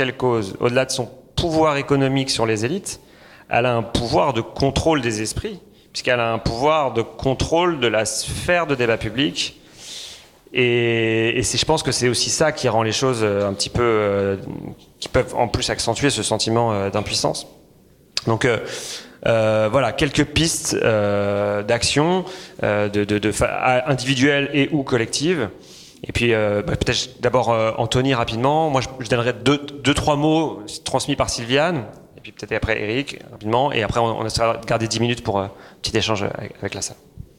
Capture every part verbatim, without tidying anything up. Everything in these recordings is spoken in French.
quelle cause, au-delà de son pouvoir économique sur les élites, elle a un pouvoir de contrôle des esprits, puisqu'elle a un pouvoir de contrôle de la sphère de débat public. Et, et c'est, je pense que c'est aussi ça qui rend les choses un petit peu, euh, qui peuvent en plus accentuer ce sentiment euh, d'impuissance. Donc euh, euh, voilà, quelques pistes euh, d'action, euh, de, de, de, individuelles et ou collectives. Et puis euh, bah, peut-être d'abord euh, Anthony rapidement. Moi je, je donnerais deux, deux, trois mots transmis par Sylviane. Et puis peut-être après Eric rapidement. Et après on, on essaiera de garder dix minutes pour euh, un petit échange avec, avec la salle.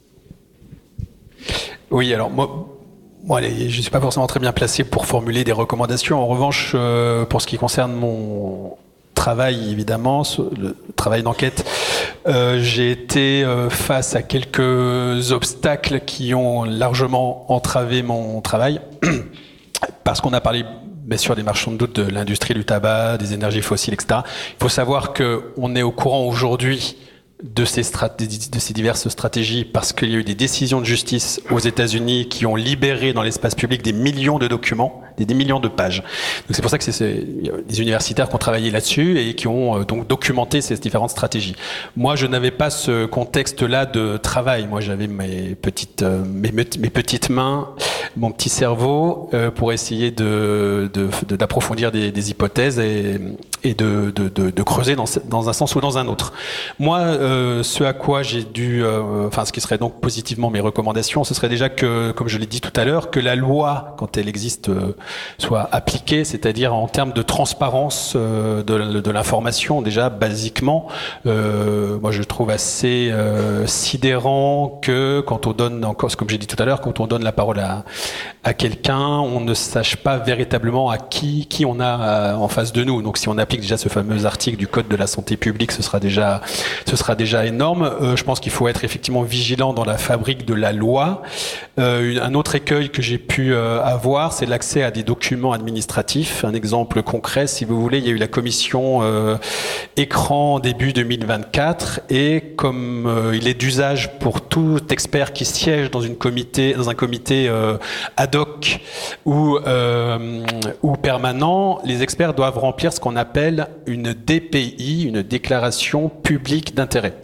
Oui, alors moi. Bon, allez, je ne suis pas forcément très bien placé pour formuler des recommandations. En revanche, euh, pour ce qui concerne mon travail, évidemment, le travail d'enquête, euh, j'ai été euh, face à quelques obstacles qui ont largement entravé mon travail. Parce qu'on a parlé, bien sûr, des marchands de doute, de l'industrie du tabac, des énergies fossiles, et cetera. Il faut savoir qu'on est au courant aujourd'hui de ces, stratégies, de ces diverses stratégies parce qu'il y a eu des décisions de justice aux États-Unis qui ont libéré dans l'espace public des millions de documents, des, des millions de pages. Donc c'est pour ça que c'est, c'est des universitaires qui ont travaillé là-dessus et qui ont euh, donc documenté ces différentes stratégies. Moi, je n'avais pas ce contexte-là de travail. Moi, j'avais mes petites, euh, mes, mes petites mains, mon petit cerveau euh, pour essayer de, de, de d'approfondir des, des hypothèses et, et de, de, de, de creuser dans, dans un sens ou dans un autre. Moi, euh, ce à quoi j'ai dû, euh, enfin, ce qui serait donc positivement mes recommandations, ce serait déjà que, comme je l'ai dit tout à l'heure, que la loi, quand elle existe, euh, soit appliquée, c'est-à-dire en termes de transparence euh, de, de l'information. Déjà, basiquement, euh, moi, je trouve assez euh, sidérant que quand on donne, encore, comme j'ai dit tout à l'heure, quand on donne la parole à à quelqu'un, on ne sache pas véritablement à qui qui on a en face de nous. Donc, si on applique déjà ce fameux article du Code de la santé publique, ce sera déjà, ce sera déjà énorme. Euh, je pense qu'il faut être effectivement vigilant dans la fabrique de la loi. Euh, un autre écueil que j'ai pu euh, avoir, c'est l'accès à des documents administratifs. Un exemple concret, si vous voulez, il y a eu la commission euh, écran début deux mille vingt-quatre, et comme euh, il est d'usage pour tout expert qui siège dans une comité, dans un comité euh, ad hoc ou, euh, ou permanent, les experts doivent remplir ce qu'on appelle une D P I, une déclaration publique d'intérêt.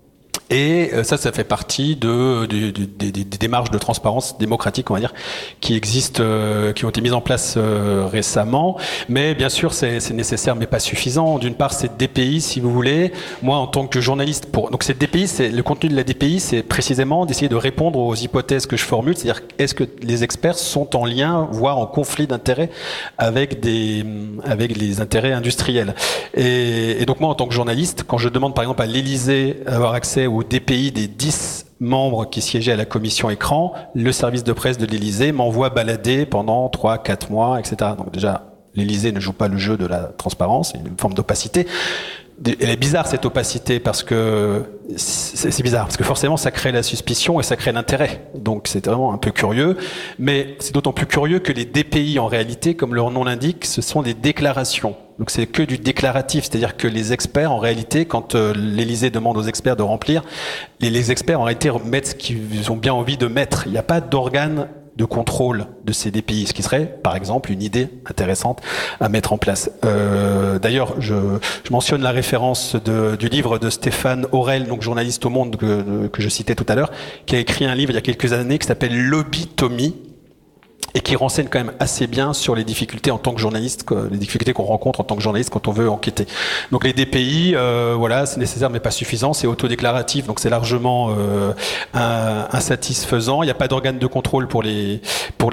Et ça, ça fait partie de, de, de, de, des démarches de transparence démocratique, on va dire, qui existent, euh, qui ont été mises en place euh, récemment. Mais bien sûr, c'est, c'est nécessaire, mais pas suffisant. D'une part, cette D P I, si vous voulez, moi, en tant que journaliste, pour donc cette D P I, c'est le contenu de la D P I, c'est précisément d'essayer de répondre aux hypothèses que je formule, c'est-à-dire est-ce que les experts sont en lien, voire en conflit d'intérêts avec des, avec les intérêts industriels. Et, et donc moi, en tant que journaliste, quand je demande par exemple à l'Élysée d'avoir accès au D P I des dix membres qui siégeaient à la commission écran, le service de presse de l'Élysée m'envoie balader pendant trois, quatre mois, et cetera. Donc déjà, l'Élysée ne joue pas le jeu de la transparence, il y a une forme d'opacité. Elle est bizarre cette opacité parce que c'est, c'est bizarre parce que forcément ça crée la suspicion et ça crée l'intérêt. Donc c'est vraiment un peu curieux, mais c'est d'autant plus curieux que les D P I en réalité, comme leur nom l'indique, ce sont des déclarations. Donc c'est que du déclaratif, c'est-à-dire que les experts en réalité, quand euh, l'Élysée demande aux experts de remplir, les, les experts en réalité mettent ce qu'ils ont bien envie de mettre. Il n'y a pas d'organe de contrôle de ces D P I, ce qui serait, par exemple, une idée intéressante à mettre en place. Euh, d'ailleurs, je, je mentionne la référence de, du livre de Stéphane Aurel, donc journaliste au Monde que, que je citais tout à l'heure, qui a écrit un livre il y a quelques années qui s'appelle Lobbytomie, et qui renseigne quand même assez bien sur les difficultés en tant que journaliste, les difficultés qu'on rencontre en tant que journaliste quand on veut enquêter. Donc les D P I, euh, voilà, c'est nécessaire mais pas suffisant, c'est autodéclaratif, donc c'est largement euh, insatisfaisant. Il n'y a pas d'organe de contrôle pour les pour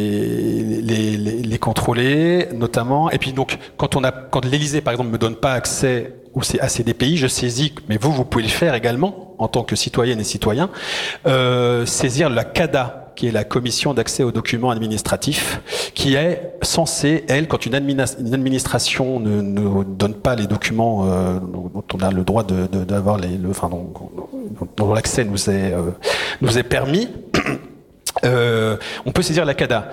les les, les les contrôler, notamment. Et puis donc quand on a quand l'Élysée par exemple me donne pas accès à ces D P I, je saisis, mais vous vous pouvez le faire également en tant que citoyenne et citoyen, euh, saisir la CADA, qui est la commission d'accès aux documents administratifs, qui est censée, elle, quand une, administ- une administration ne, ne donne pas les documents euh, dont on a le droit de, de, d'avoir les, le, enfin, dont, dont l'accès nous est, euh, nous est permis, euh, on peut saisir la CADA.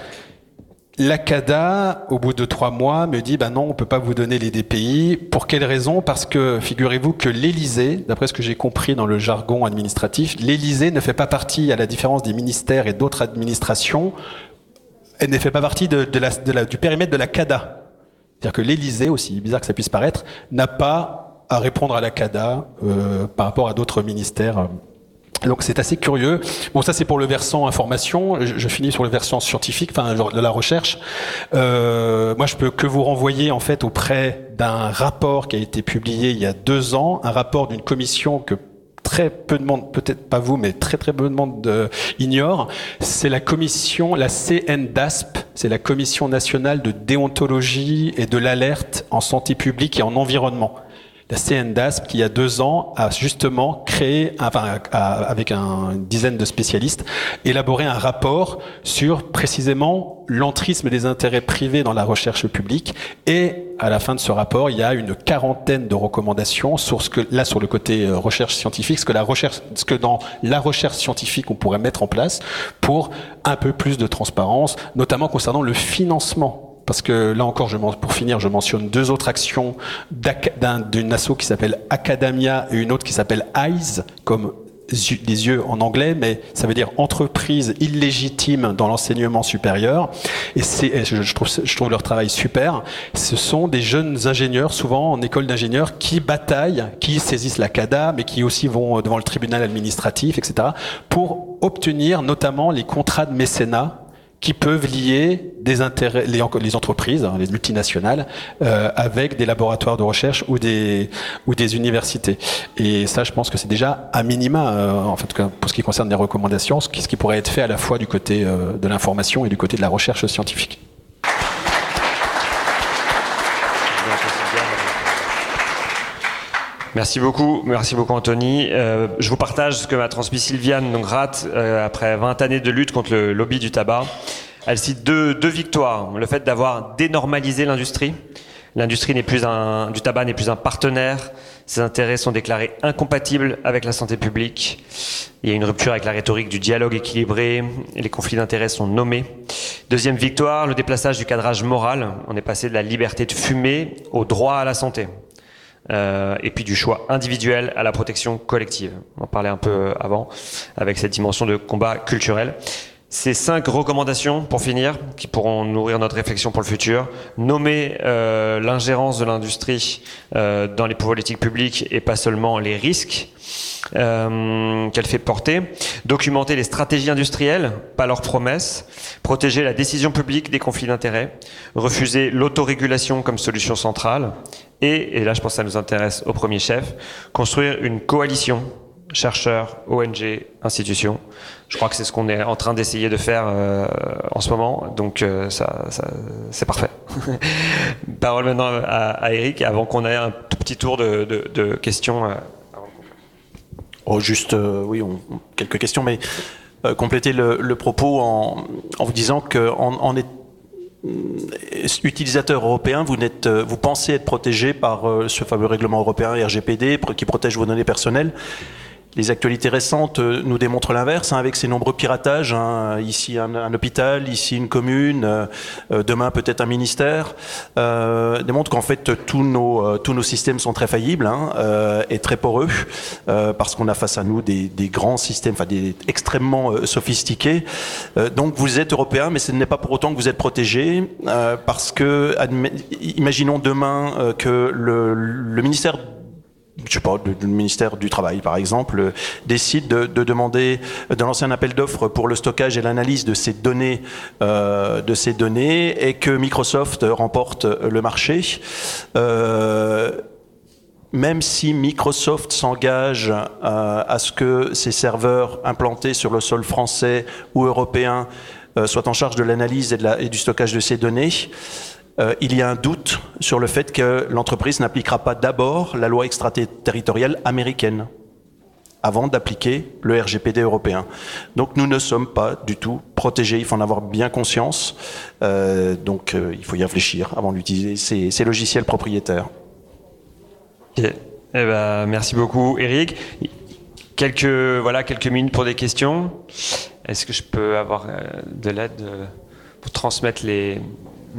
La CADA, au bout de trois mois, me dit, bah non, on peut pas vous donner les D P I. Pour quelle raison? Parce que, figurez-vous que l'Élysée, d'après ce que j'ai compris dans le jargon administratif, l'Élysée ne fait pas partie, à la différence des ministères et d'autres administrations, elle ne fait pas partie de, de la, de la, du périmètre de la CADA. C'est-à-dire que l'Élysée, aussi bizarre que ça puisse paraître, n'a pas à répondre à la CADA euh, par rapport à d'autres ministères. Donc c'est assez curieux. Bon, ça c'est pour le versant information. Je, je finis sur le versant scientifique, enfin genre de la recherche. Euh, moi, je peux que vous renvoyer en fait auprès d'un rapport qui a été publié il y a deux ans, un rapport d'une commission que très peu de monde, peut-être pas vous, mais très très peu de monde euh, ignore. C'est la commission, la C N D A S P, c'est la Commission nationale de déontologie et de l'alerte en santé publique et en environnement. La C N D A S P, qui il y a deux ans, a justement créé, enfin, a, avec un, une dizaine de spécialistes, élaboré un rapport sur précisément l'entrisme des intérêts privés dans la recherche publique. Et à la fin de ce rapport, il y a une quarantaine de recommandations sur ce que, là, sur le côté euh, recherche scientifique, ce que la recherche, ce que dans la recherche scientifique on pourrait mettre en place pour un peu plus de transparence, notamment concernant le financement. Parce que là encore, je, pour finir, je mentionne deux autres actions d'un, d'une asso qui s'appelle Academia et une autre qui s'appelle EYES, comme des yeux en anglais, mais ça veut dire entreprise illégitime dans l'enseignement supérieur. Et c'est, je, je, trouve, je trouve leur travail super. Ce sont des jeunes ingénieurs, souvent en école d'ingénieurs, qui bataillent, qui saisissent la CADA, mais qui aussi vont devant le tribunal administratif, et cetera, pour obtenir notamment les contrats de mécénat qui peuvent lier des intérêts, les, les entreprises, les multinationales, euh, avec des laboratoires de recherche ou des, ou des universités. Et ça, je pense que c'est déjà un minima, euh, en fait, pour ce qui concerne les recommandations, ce qui, ce qui pourrait être fait à la fois du côté euh, de l'information et du côté de la recherche scientifique. Merci beaucoup, merci beaucoup Anthony. Euh, je vous partage ce que m'a transmis Sylviane donc Rath, euh, après vingt années de lutte contre le lobby du tabac. Elle cite deux, deux victoires. Le fait d'avoir dénormalisé l'industrie. L'industrie n'est plus un, du tabac n'est plus un partenaire. Ses intérêts sont déclarés incompatibles avec la santé publique. Il y a une rupture avec la rhétorique du dialogue équilibré. Et les conflits d'intérêts sont nommés. Deuxième victoire, le déplaçage du cadrage moral. On est passé de la liberté de fumer au droit à la santé. Euh, et puis du choix individuel à la protection collective. On en parlait un peu avant, avec cette dimension de combat culturel. Ces cinq recommandations, pour finir, qui pourront nourrir notre réflexion pour le futur. Nommer euh, l'ingérence de l'industrie euh, dans les politiques publiques et pas seulement les risques euh, qu'elle fait porter. Documenter les stratégies industrielles, pas leurs promesses. Protéger la décision publique des conflits d'intérêts. Refuser l'autorégulation comme solution centrale. Et, et là je pense que ça nous intéresse au premier chef, construire une coalition chercheurs, O N G, institutions. Je crois que c'est ce qu'on est en train d'essayer de faire euh, en ce moment, donc euh, ça, ça, c'est parfait. Parole maintenant à, à Eric, avant qu'on ait un tout petit tour de, de, de questions. Euh, oh, juste, euh, oui, on, quelques questions, mais euh, compléter le, le propos en, en vous disant qu'en en est utilisateur européen, vous, n'êtes, vous pensez être protégé par ce fameux règlement européen R G P D qui protège vos données personnelles. Les actualités récentes nous démontrent l'inverse, hein, avec ces nombreux piratages. Hein, ici un, un hôpital, ici une commune, euh, demain peut-être un ministère. Euh, démontrent qu'en fait tous nos, euh, tous nos systèmes sont très faillibles hein, euh, et très poreux, euh, parce qu'on a face à nous des, des grands systèmes, enfin des extrêmement euh, sophistiqués. Euh, donc vous êtes européen, mais ce n'est pas pour autant que vous êtes protégé, euh, parce que imaginons demain euh, que le, le ministère je sais pas, le ministère du Travail, par exemple, décide de, de demander, de lancer un appel d'offres pour le stockage et l'analyse de ces données, euh, de ces données, et que Microsoft remporte le marché. Euh, même si Microsoft s'engage euh, à ce que ces serveurs implantés sur le sol français ou européen euh, soient en charge de l'analyse et, de la, et du stockage de ces données, Euh, il y a un doute sur le fait que l'entreprise n'appliquera pas d'abord la loi extraterritoriale américaine avant d'appliquer le R G P D européen. Donc nous ne sommes pas du tout protégés, il faut en avoir bien conscience. Euh, donc euh, il faut y réfléchir avant d'utiliser ces, ces logiciels propriétaires. Okay. Eh ben, merci beaucoup Eric. Quelques, voilà, quelques minutes pour des questions. Est-ce que je peux avoir euh, de l'aide euh, pour transmettre les micros ?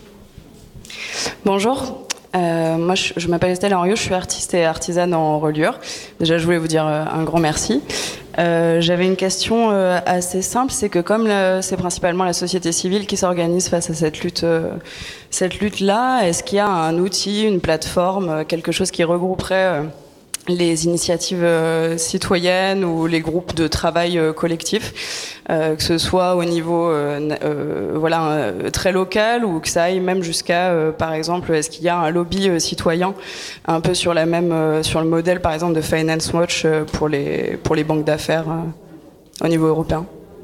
Bonjour, euh, moi je, je m'appelle Estelle Henriot, je suis artiste et artisane en reliure. Déjà je voulais vous dire euh, un grand merci. Euh, j'avais une question euh, assez simple, c'est que comme le, c'est principalement la société civile qui s'organise face à cette lutte, euh, cette lutte-là, est-ce qu'il y a un outil, une plateforme, quelque chose qui regrouperait euh, les initiatives euh, citoyennes ou les groupes de travail euh, collectifs, euh, que ce soit au niveau euh, euh, voilà, euh, très local ou que ça aille même jusqu'à, euh, par exemple, est-ce qu'il y a un lobby euh, citoyen un peu sur, la même, euh, sur le modèle, par exemple, de Finance Watch euh, pour, les, pour les banques d'affaires euh, au niveau européen?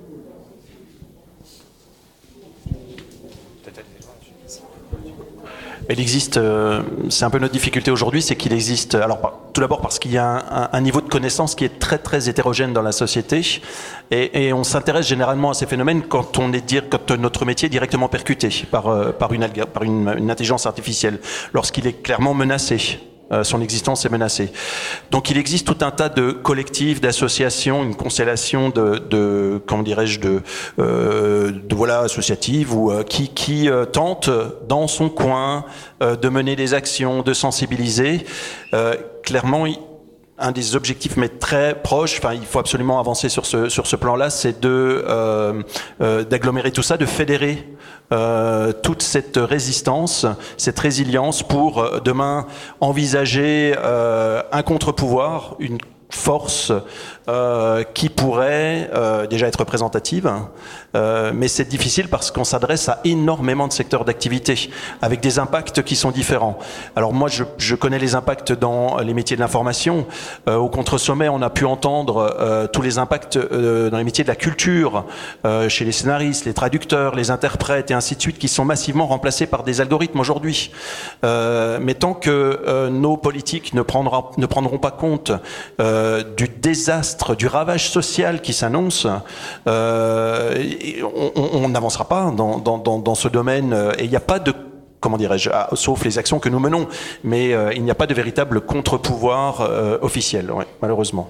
Il existe, euh, c'est un peu notre difficulté aujourd'hui, c'est qu'il existe, alors tout d'abord parce qu'il y a un, un niveau de connaissance qui est très très hétérogène dans la société, et, et on s'intéresse généralement à ces phénomènes quand on est dire, quand notre métier est directement percuté par euh, par une par une, une intelligence artificielle, lorsqu'il est clairement menacé. Euh, son existence est menacée. Donc il existe tout un tas de collectifs, d'associations, une constellation de, de comment dirais-je, de, euh, de voilà associatives ou euh, qui qui euh, tentent dans son coin euh, de mener des actions, de sensibiliser. Euh, clairement, il, un des objectifs, mais très proche, enfin, il faut absolument avancer sur ce sur ce plan-là, c'est de euh, euh, d'agglomérer tout ça, de fédérer euh, toute cette résistance, cette résilience pour euh, demain envisager euh, un contre-pouvoir, une force euh, qui pourrait euh, déjà être représentative, euh, mais c'est difficile parce qu'on s'adresse à énormément de secteurs d'activité avec des impacts qui sont différents. Alors moi, je, je connais les impacts dans les métiers de l'information. Euh, au Contre-Sommet, on a pu entendre euh, tous les impacts euh, dans les métiers de la culture, euh, chez les scénaristes, les traducteurs, les interprètes et ainsi de suite, qui sont massivement remplacés par des algorithmes aujourd'hui. Euh, mais tant que euh, nos politiques ne, prendra, ne prendront pas compte euh, du désastre, du ravage social qui s'annonce, euh, on n'avancera pas dans, dans, dans, dans ce domaine. Et il n'y a pas de, comment dirais-je, ah, sauf les actions que nous menons, mais euh, il n'y a pas de véritable contre-pouvoir euh, officiel, ouais, malheureusement.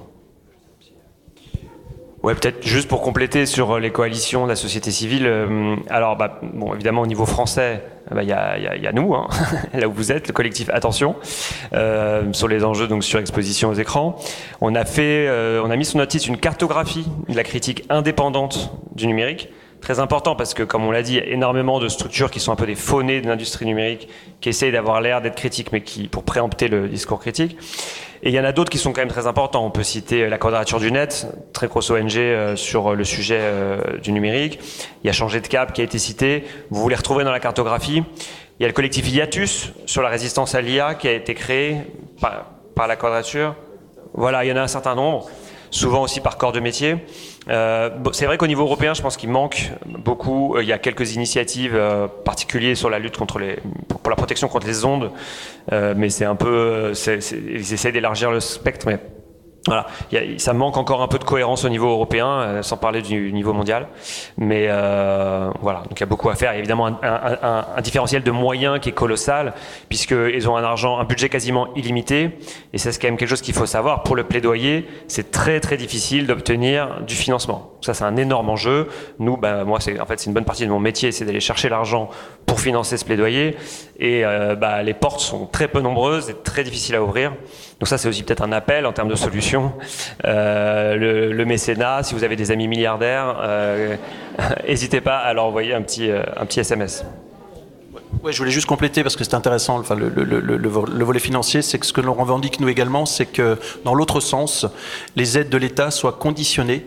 Ouais, peut-être juste pour compléter sur les coalitions de la société civile. Euh, alors, bah, bon, évidemment, au niveau français, il bah, y, a, y, a, y a nous, hein, là où vous êtes, le collectif Attention, euh, sur les enjeux donc sur exposition aux écrans. On a fait, euh, on a mis sur notre site une cartographie de la critique indépendante du numérique. Très important parce que, comme on l'a dit, il y a énormément de structures qui sont un peu des faunées de l'industrie numérique, qui essayent d'avoir l'air d'être critiques, mais qui, pour préempter le discours critique. Et il y en a d'autres qui sont quand même très importants. On peut citer la Quadrature du Net, très grosse O N G euh, sur le sujet euh, du numérique. Il y a Changer de cap qui a été cité. Vous les retrouvez dans la cartographie. Il y a le collectif Hiatus sur la résistance à l'I A qui a été créé par, par la Quadrature. Voilà, il y en a un certain nombre, souvent aussi par corps de métier. Euh, c'est vrai qu'au niveau européen, je pense qu'il manque beaucoup. Il y a quelques initiatives euh, particulières sur la lutte contre les, pour la protection contre les ondes, euh, mais c'est un peu, c'est, c'est, ils essaient d'élargir le spectre, mais voilà, il y a, ça manque encore un peu de cohérence au niveau européen, euh, sans parler du niveau mondial. Mais euh, voilà, donc il y a beaucoup à faire. Il y a évidemment un, un, un, un différentiel de moyens qui est colossal, puisqu'ils ont un argent, un budget quasiment illimité. Et ça, c'est quand même quelque chose qu'il faut savoir. Pour le plaidoyer, c'est très très difficile d'obtenir du financement. Ça, c'est un énorme enjeu. Nous, ben, moi, c'est, en fait, c'est une bonne partie de mon métier, c'est d'aller chercher l'argent pour financer ce plaidoyer. Et euh, bah, les portes sont très peu nombreuses et très difficiles à ouvrir. Donc ça, c'est aussi peut-être un appel en termes de solutions. Euh, le, le mécénat, si vous avez des amis milliardaires, euh, n'hésitez pas à leur envoyer un petit, euh, un petit S M S. Ouais, je voulais juste compléter parce que c'est intéressant. Enfin, le, le, le, le, le volet financier, c'est que ce que l'on revendique nous également, c'est que dans l'autre sens, les aides de l'État soient conditionnées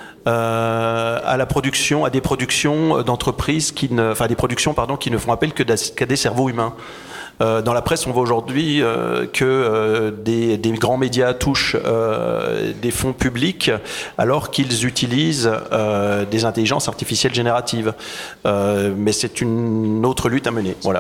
Euh, à la production, à des productions d'entreprises qui ne, enfin des productions pardon, qui ne font appel que qu'à des cerveaux humains. Euh, dans la presse, on voit aujourd'hui euh, que euh, des, des grands médias touchent euh, des fonds publics alors qu'ils utilisent euh, des intelligences artificielles génératives. Euh, mais c'est une autre lutte à mener. Voilà.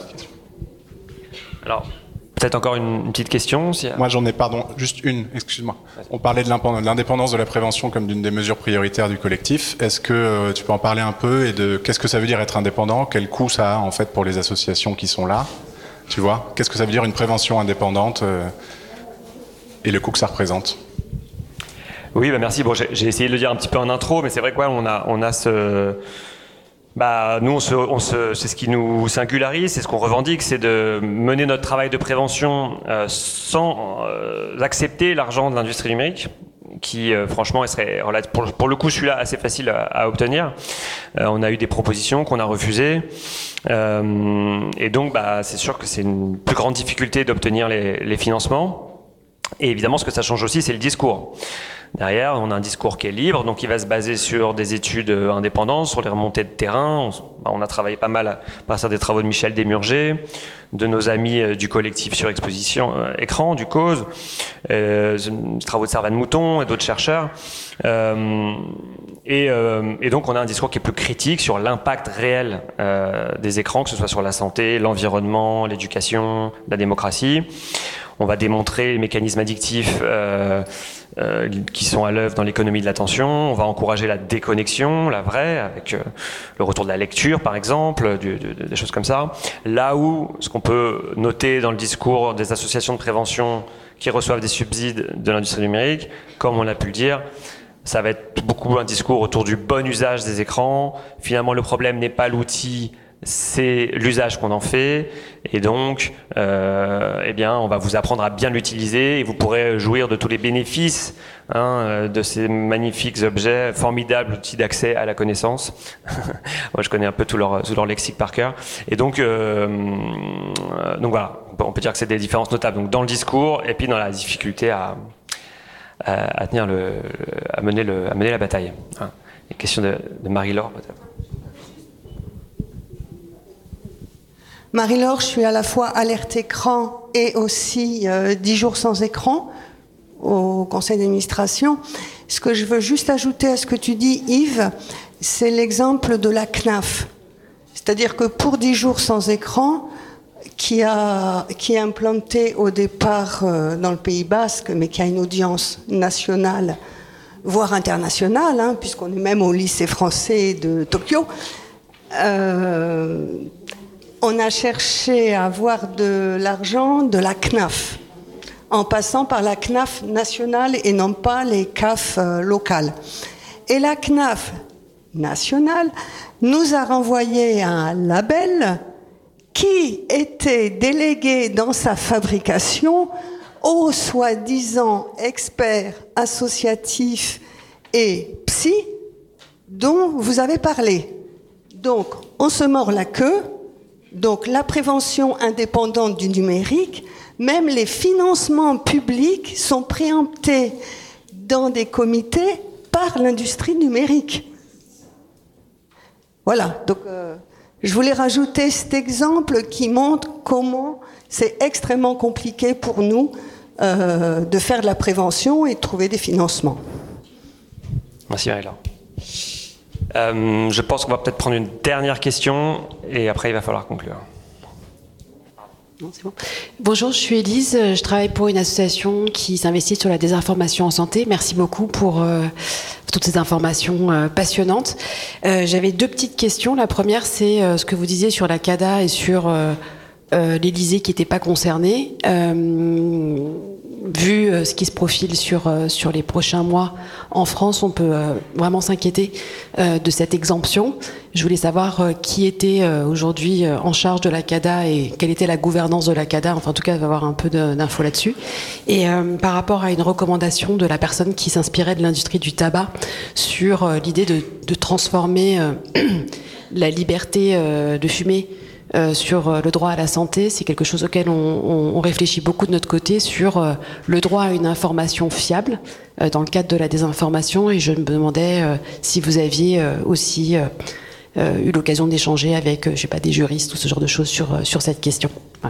Alors. Peut-être encore une, une petite question si... Moi j'en ai, pardon, juste une, excuse-moi. On parlait de l'indépendance de la prévention comme d'une des mesures prioritaires du collectif. Est-ce que euh, tu peux en parler un peu et de qu'est-ce que ça veut dire être indépendant? Quel coût ça a en fait pour les associations qui sont là? Tu vois? Qu'est-ce que ça veut dire une prévention indépendante euh, et le coût que ça représente? Oui, bah merci. Bon, j'ai, j'ai essayé de le dire un petit peu en intro, mais c'est vrai qu'on ouais, a, on a ce... Bah, nous, on se, on se, c'est ce qui nous singularise, c'est ce qu'on revendique, c'est de mener notre travail de prévention euh, sans euh, accepter l'argent de l'industrie numérique. qui euh, franchement serait pour, pour le coup celui-là assez facile à, à obtenir. Euh, on a eu des propositions qu'on a refusées euh, et donc bah, c'est sûr que c'est une plus grande difficulté d'obtenir les, les financements. Et évidemment, ce que ça change aussi, c'est le discours. Derrière, on a un discours qui est libre, donc il va se baser sur des études indépendantes, sur les remontées de terrain. On, on a travaillé pas mal à partir des travaux de Michel Desmurger, de nos amis du collectif Surexposition euh, Écran, du Cause, euh, des travaux de Servan Mouton et d'autres chercheurs. Euh, et, euh, et donc, on a un discours qui est plus critique sur l'impact réel euh, des écrans, que ce soit sur la santé, l'environnement, l'éducation, la démocratie. On va démontrer les mécanismes addictifs euh, euh, qui sont à l'œuvre dans l'économie de l'attention. On va encourager la déconnexion, la vraie, avec euh, le retour de la lecture, par exemple, du, du, des choses comme ça. Là où, ce qu'on peut noter dans le discours des associations de prévention qui reçoivent des subsides de l'industrie numérique, comme on l'a pu le dire, ça va être beaucoup un discours autour du bon usage des écrans. Finalement, le problème n'est pas l'outil, c'est l'usage qu'on en fait, et donc euh, eh bien, on va vous apprendre à bien l'utiliser et vous pourrez jouir de tous les bénéfices hein, de ces magnifiques objets, formidables outils d'accès à la connaissance. Moi, je connais un peu tout leur, tout leur lexique par cœur. Et donc, euh, donc voilà, on peut dire que c'est des différences notables donc, dans le discours et puis dans la difficulté à, à, à, tenir le, à, mener, le, à mener la bataille. Hein. Une question de, de Marie-Laure, peut-être. Marie-Laure, je suis à la fois alerte écran et aussi euh, dix jours sans écran au conseil d'administration. Ce que je veux juste ajouter à ce que tu dis, Yves, c'est l'exemple de la C N A F. C'est-à-dire que pour dix jours sans écran, qui, a, qui est implanté au départ euh, dans le Pays Basque, mais qui a une audience nationale, voire internationale, hein, puisqu'on est même au lycée français de Tokyo, euh, on a cherché à avoir de l'argent de la C N A F, en passant par la C N A F nationale et non pas les C A F euh, locales. Et la C N A F nationale nous a renvoyé un label qui était délégué dans sa fabrication aux soi-disant experts associatifs et psy dont vous avez parlé. Donc, on se mord la queue. Donc, la prévention indépendante du numérique, même les financements publics sont préemptés dans des comités par l'industrie numérique. Voilà, donc euh, je voulais rajouter cet exemple qui montre comment c'est extrêmement compliqué pour nous euh, de faire de la prévention et de trouver des financements. Merci Marie-Laure. Euh, je pense qu'on va peut-être prendre une dernière question et après il va falloir conclure. Non, c'est bon. Bonjour, je suis Élise, je travaille pour une association qui s'investit sur la désinformation en santé. Merci beaucoup pour euh, toutes ces informations euh, passionnantes. Euh, j'avais deux petites questions. La première, c'est euh, ce que vous disiez sur la CADA et sur euh, euh, l'Élysée qui n'était pas concerné. Euh, vu euh, ce qui se profile sur, euh, sur les prochains mois en France, on peut euh, vraiment s'inquiéter euh, de cette exemption. Je voulais savoir euh, qui était euh, aujourd'hui euh, en charge de la CADA et quelle était la gouvernance de la CADA. Enfin, en tout cas, il va y avoir un peu d'infos là-dessus. Et euh, par rapport à une recommandation de la personne qui s'inspirait de l'industrie du tabac sur euh, l'idée de, de transformer euh, la liberté euh, de fumer Euh, sur euh, le droit à la santé, c'est quelque chose auquel on, on, on réfléchit beaucoup de notre côté sur euh, le droit à une information fiable euh, dans le cadre de la désinformation, et je me demandais euh, si vous aviez euh, aussi euh, euh, eu l'occasion d'échanger avec, euh, je sais pas, des juristes ou ce genre de choses sur, euh, sur cette question. Voilà.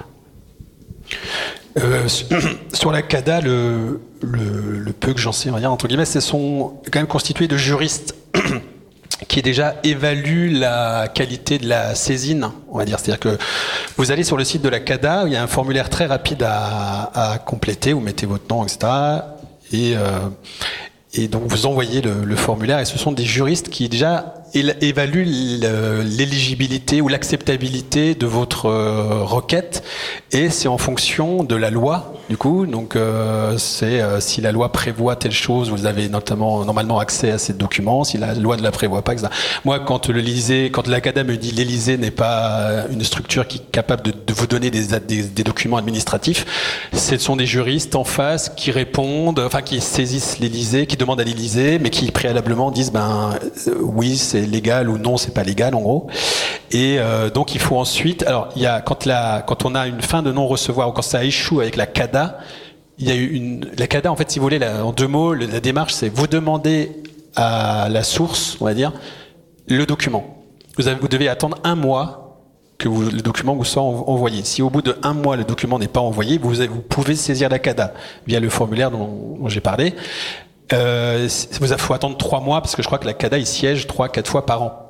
Euh, sur la CADA, le, le, le peu que j'en sais, on va dire, entre guillemets, c'est sont quand même constitués de juristes qui déjà évalue la qualité de la saisine, on va dire. C'est-à-dire que vous allez sur le site de la CADA, il y a un formulaire très rapide à, à compléter, vous mettez votre nom, et cetera. Et, euh, et donc vous envoyez le, le formulaire, et ce sont des juristes qui déjà il évalue l'éligibilité ou l'acceptabilité de votre requête, et c'est en fonction de la loi. Du coup, donc euh, c'est euh, si la loi prévoit telle chose, vous avez notamment normalement accès à ces documents. Si la loi ne la prévoit pas, et cetera. Moi, quand l'Élysée, quand l'Acada me dit l'Élysée n'est pas une structure qui est capable de, de vous donner des, des, des documents administratifs, ce sont des juristes en face qui répondent, enfin qui saisissent l'Élysée, qui demandent à l'Élysée, mais qui préalablement disent ben euh, oui c'est légal ou non c'est pas légal en gros. Et euh, donc il faut ensuite, alors il y a quand la quand on a une fin de non-recevoir ou quand ça échoue avec la CADA. Il y a eu une, la CADA, en fait, si vous voulez, la, en deux mots, le, la démarche, c'est vous demandez à la source, on va dire, le document. Vous, avez, vous devez attendre un mois que vous, le document vous soit envoyé. Si au bout de un mois, le document n'est pas envoyé, vous, vous pouvez saisir la CADA via le formulaire dont, dont j'ai parlé. Euh, vous faut attendre trois mois parce que je crois que la CADA, il siège trois, quatre fois par an.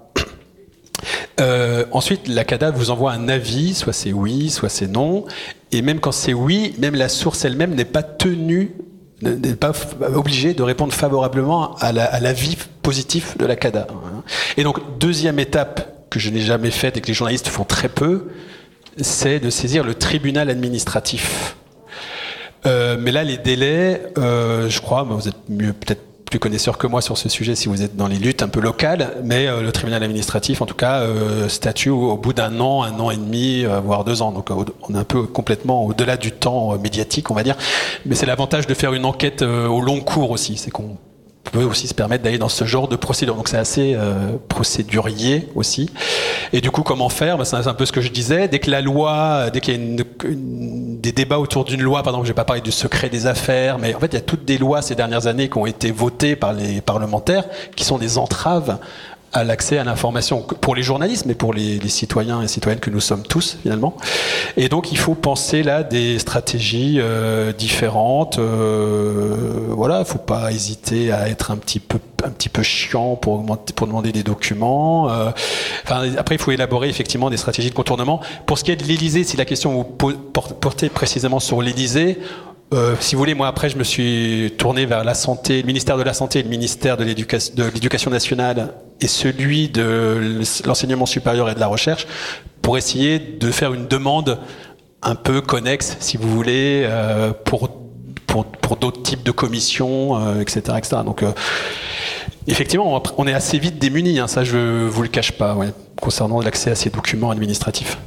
Euh, ensuite, la CADA vous envoie un avis, soit c'est oui, soit c'est non. Et même quand c'est oui, même la source elle-même n'est pas tenue, n'est pas obligée de répondre favorablement à l'avis positif de la CADA. Et donc, deuxième étape que je n'ai jamais faite et que les journalistes font très peu, c'est de saisir le tribunal administratif. Euh, mais là, les délais, euh, je crois, vous êtes mieux peut-être plus connaisseur que moi sur ce sujet si vous êtes dans les luttes un peu locales, mais euh, le tribunal administratif, en tout cas, euh, statue au, au bout d'un an, un an et demi, euh, voire deux ans. Donc, euh, on est un peu complètement au-delà du temps euh, médiatique, on va dire. Mais c'est l'avantage de faire une enquête euh, au long cours aussi, c'est qu'on peut aussi se permettre d'aller dans ce genre de procédure. Donc c'est assez euh, procédurier aussi. Et du coup, comment faire? Ben, c'est un peu ce que je disais. Dès que la loi, dès qu'il y a une, une, des débats autour d'une loi, par exemple, je vais pas parler du secret des affaires, mais en fait, il y a toutes des lois ces dernières années qui ont été votées par les parlementaires, qui sont des entraves à l'accès à l'information pour les journalistes, mais pour les, les citoyens et citoyennes que nous sommes tous finalement. Et donc il faut penser là des stratégies euh, différentes. Euh, voilà, il faut pas hésiter à être un petit peu un petit peu chiant pour pour demander des documents. Euh, enfin après il faut élaborer effectivement des stratégies de contournement. Pour ce qui est de l'Élysée, si la question vous portez précisément sur l'Élysée. Euh, si vous voulez, moi après je me suis tourné vers la santé, le ministère de la Santé et le ministère de l'éducation, de l'éducation nationale et celui de l'enseignement supérieur et de la recherche pour essayer de faire une demande un peu connexe, si vous voulez, euh, pour, pour, pour d'autres types de commissions, euh, et cetera, et cetera. Donc euh, effectivement, on est assez vite démunis, hein, ça je vous le cache pas, ouais, concernant l'accès à ces documents administratifs.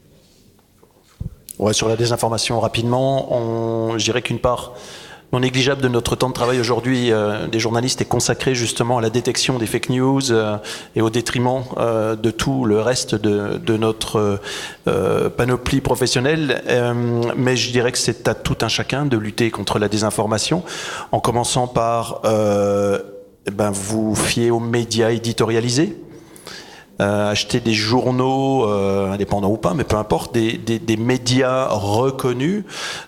Ouais, sur la désinformation, rapidement, on, je dirais qu'une part non négligeable de notre temps de travail aujourd'hui euh, des journalistes est consacrée justement à la détection des fake news euh, et au détriment euh, de tout le reste de, de notre euh, panoplie professionnelle. Euh, mais je dirais que c'est à tout un chacun de lutter contre la désinformation, en commençant par euh, ben, vous fier aux médias éditorialisés. Euh, acheter des journaux euh, indépendants ou pas, mais peu importe, des, des, des médias reconnus,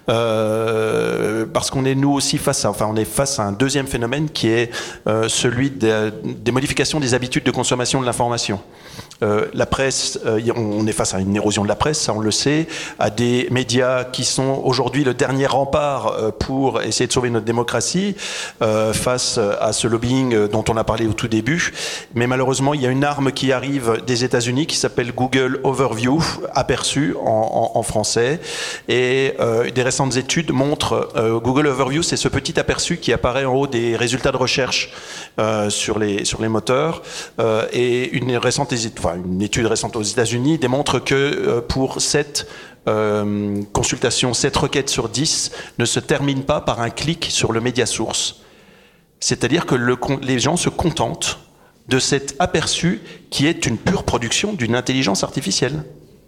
euh, parce qu'on est nous aussi face à, enfin on est face à un deuxième phénomène qui est euh, celui des, des modifications des habitudes de consommation de l'information. Euh, la presse, euh, on est face à une érosion de la presse, ça on le sait, à des médias qui sont aujourd'hui le dernier rempart euh, pour essayer de sauver notre démocratie euh, face à ce lobbying dont on a parlé au tout début. Mais malheureusement, il y a une arme qui arrive des États-Unis qui s'appelle Google Overview, aperçu en, en, en français. Et euh, des récentes études montrent euh, Google Overview, c'est ce petit aperçu qui apparaît en haut des résultats de recherche euh, sur les sur les moteurs. Euh, et une récente Enfin, une étude récente aux États-Unis démontre que euh, pour cette euh, consultation, sept requêtes sur dix ne se terminent pas par un clic sur le média source. C'est-à-dire que le, les gens se contentent de cet aperçu qui est une pure production d'une intelligence artificielle.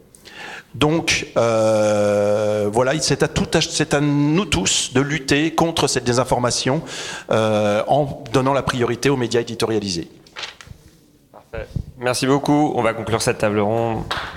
Donc, euh, voilà, c'est à, tout, c'est à nous tous de lutter contre cette désinformation euh, en donnant la priorité aux médias éditorialisés. Parfait. Merci beaucoup. On va conclure cette table ronde.